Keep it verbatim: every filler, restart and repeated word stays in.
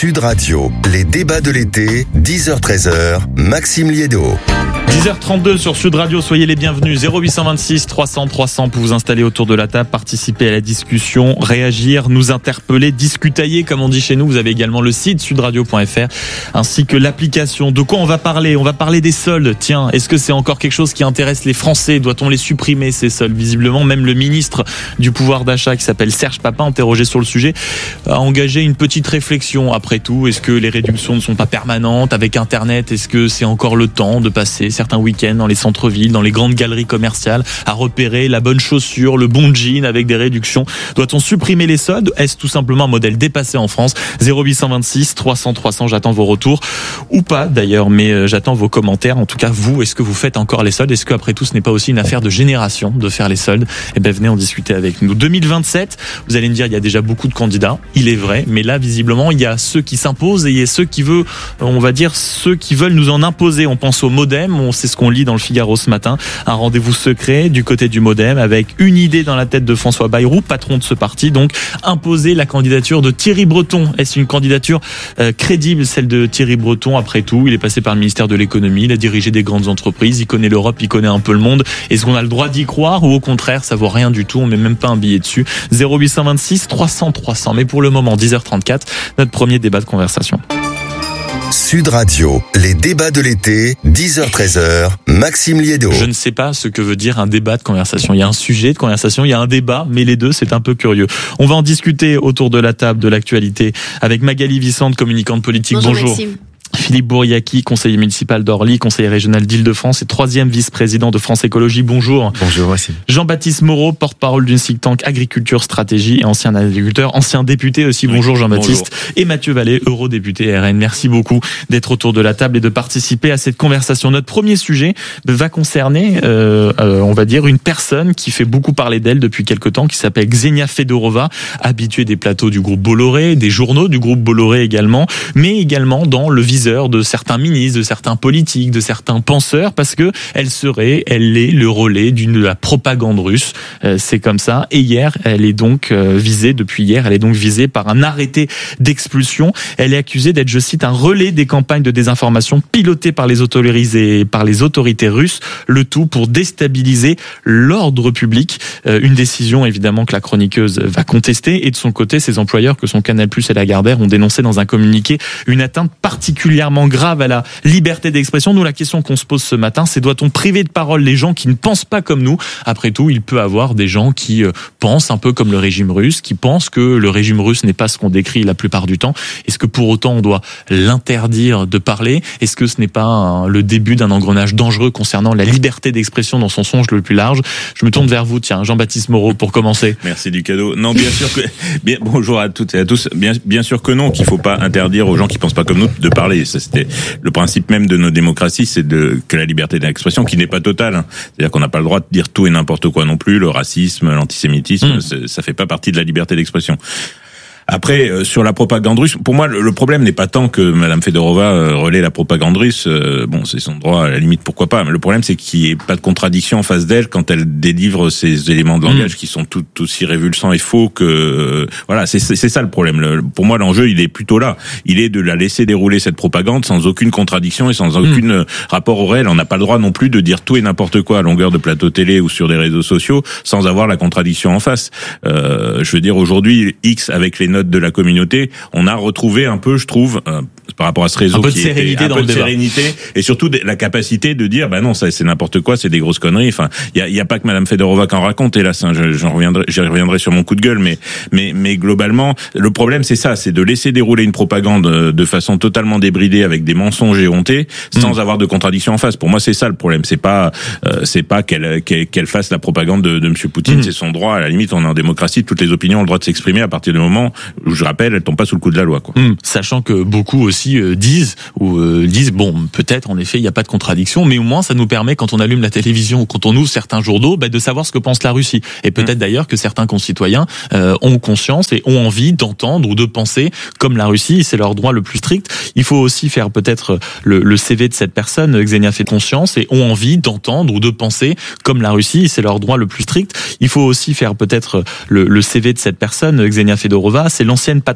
Sud Radio, les débats de l'été, dix heures treize heures, Maxime Liédo. dix heures trente-deux sur Sud Radio, soyez les bienvenus. zéro huit cent vingt-six trois cents trois cents pour vous installer autour de la table, participer à la discussion, réagir, nous interpeller, discutailler comme on dit chez nous. Vous avez également le site sudradio point f r ainsi que l'application. De quoi on va parler ? On va parler des soldes. Tiens, est-ce que c'est encore quelque chose qui intéresse les Français ? Doit-on les supprimer, ces soldes ? Visiblement, même le ministre du pouvoir d'achat qui s'appelle Serge Papin, interrogé sur le sujet, a engagé une petite réflexion. Après tout, est-ce que les réductions ne sont pas permanentes ? Avec Internet, est-ce que c'est encore le temps de passer certains week-ends dans les centres-villes, dans les grandes galeries commerciales, à repérer la bonne chaussure, le bon jean avec des réductions ? Doit-on supprimer les soldes ? Est-ce tout simplement un modèle dépassé en France ? zéro huit cent vingt-six trois cents trois cents, j'attends vos retours. Ou pas d'ailleurs, mais j'attends vos commentaires. En tout cas, vous, est-ce que vous faites encore les soldes ? Est-ce qu'après tout, ce n'est pas aussi une affaire de génération de faire les soldes ? Eh bien, venez en discuter avec nous. deux mille vingt-sept, vous allez me dire, il y a déjà beaucoup de candidats, il est vrai, mais là, visiblement, il y a ceux qui s'imposent et il y a ceux qui veulent, on va dire, ceux qui veulent nous en imposer. On pense au MoDem, on sait ce qu'on lit dans le Figaro ce matin, un rendez-vous secret du côté du MoDem avec une idée dans la tête de François Bayrou, patron de ce parti, donc imposer la candidature de Thierry Breton. Est-ce une candidature euh, crédible, celle de Thierry Breton ? Après tout, il est passé par le ministère de l'économie, il a dirigé des grandes entreprises, il connaît l'Europe, il connaît un peu le monde. Est-ce qu'on a le droit d'y croire ou au contraire, ça vaut rien du tout, on met même pas un billet dessus ? zéro huit cent vingt-six trois cents trois cents. Mais pour le moment, dix heures trente-quatre, notre premier débat de conversation. Sud Radio, les débats de l'été, dix heures treize heures, Maxime Liédo. Je ne sais pas ce que veut dire un débat de conversation. Il y a un sujet de conversation, il y a un débat, mais les deux, c'est un peu curieux. On va en discuter autour de la table de l'actualité avec Magali Vissante, communicante politique. Bonjour. Bonjour. Maxime. Philippe Bouriaki, conseiller municipal d'Orly, conseiller régional d'Île-de-France et troisième vice-président de France Écologie. Bonjour. Bonjour, Maxime. Jean-Baptiste Moreau, porte-parole d'une think tank Agriculture Stratégie et ancien agriculteur, ancien député aussi. Oui, bonjour Jean-Baptiste. Bonjour. Et Mathieu Vallée, eurodéputé R N. Merci beaucoup d'être autour de la table et de participer à cette conversation. Notre premier sujet va concerner, euh, euh, on va dire, une personne qui fait beaucoup parler d'elle depuis quelque temps, qui s'appelle Ksenia Fedorova, habituée des plateaux du groupe Bolloré, des journaux du groupe Bolloré également, mais également dans le viseur de certains ministres, de certains politiques, de certains penseurs, parce que elle serait, elle est le relais d'une de la propagande russe. Euh, c'est comme ça. Et hier, elle est donc euh, visée, depuis hier, elle est donc visée par un arrêté d'expulsion. Elle est accusée d'être, je cite, un relais des campagnes de désinformation pilotées par les autorités, par les autorités russes, le tout pour déstabiliser l'ordre public. Euh, une décision, évidemment, que la chroniqueuse va contester. Et de son côté, ses employeurs, que sont Canal plus et Lagardère, ont dénoncé dans un communiqué une atteinte particulière grave à la liberté d'expression. Nous, la question qu'on se pose ce matin, c'est doit-on priver de parole les gens qui ne pensent pas comme nous ? Après tout, il peut y avoir des gens qui euh, pensent un peu comme le régime russe, qui pensent que le régime russe n'est pas ce qu'on décrit la plupart du temps. Est-ce que pour autant on doit l'interdire de parler ? Est-ce que ce n'est pas un, le début d'un engrenage dangereux concernant la liberté d'expression dans son sens le plus large ? Je me tourne vers vous, tiens, Jean-Baptiste Moreau, pour commencer. Merci du cadeau. Non, bien sûr que... Bien, bonjour à toutes et à tous. Bien, bien sûr que non, qu'il faut pas interdire aux gens qui pensent pas comme nous de parler. Ça, c'était le principe même de nos démocraties, c'est de que la liberté d'expression, qui n'est pas totale, hein. C'est-à-dire qu'on n'a pas le droit de dire tout et n'importe quoi non plus. Le racisme, l'antisémitisme, mmh. ça fait pas partie de la liberté d'expression. Après, euh, sur la propagande russe, pour moi, le, le problème n'est pas tant que Madame Fedorova euh, relaie la propagande russe. Euh, bon, c'est son droit, à la limite, pourquoi pas. Mais le problème, c'est qu'il n'y ait pas de contradiction en face d'elle quand elle délivre ces éléments de langage mmh. qui sont tout aussi révulsants et faux que... Euh, voilà, c'est, c'est, c'est ça le problème. Le, pour moi, l'enjeu, il est plutôt là. Il est de la laisser dérouler cette propagande sans aucune contradiction et sans aucun mmh. rapport au réel. On n'a pas le droit non plus de dire tout et n'importe quoi à longueur de plateau télé ou sur des réseaux sociaux sans avoir la contradiction en face. Euh, je veux dire, aujourd'hui, X, avec les notes de la communauté, on a retrouvé un peu, je trouve, euh, par rapport à ce réseau, un peu qui de sérénité était un dans peu le de débat. sérénité et surtout de, la capacité de dire, bah non, ça c'est n'importe quoi, c'est des grosses conneries. Enfin, il y a, y a pas que Madame Fedorova qui en raconte. Hélas, hein, je, j'en reviendrai, j'y reviendrai sur mon coup de gueule, mais mais mais globalement, le problème c'est ça, c'est de laisser dérouler une propagande de façon totalement débridée avec des mensonges éhontés, sans mmh. avoir de contradiction en face. Pour moi, c'est ça le problème. C'est pas euh, c'est pas qu'elle, qu'elle qu'elle fasse la propagande de, de Monsieur Poutine. Mmh. C'est son droit. À la limite, on est en démocratie, toutes les opinions ont le droit de s'exprimer à partir du moment où, je rappelle, elles tombent pas sous le coup de la loi, quoi. Mmh. Sachant que beaucoup aussi euh, disent ou euh, disent bon, peut-être en effet il n'y a pas de contradiction, mais au moins ça nous permet, quand on allume la télévision ou quand on ouvre certains journaux, bah, de savoir ce que pense la Russie. Et peut-être mmh. d'ailleurs que certains concitoyens euh, ont conscience et ont envie d'entendre ou de penser comme la Russie. C'est leur droit le plus strict. Il faut aussi faire peut-être le, le C V de cette personne. Ksenia fait conscience et ont envie d'entendre ou de penser comme la Russie. C'est leur droit le plus strict. Il faut aussi faire peut-être le, le C V de cette personne. Ksenia Fedorova, c'est l'ancienne patronne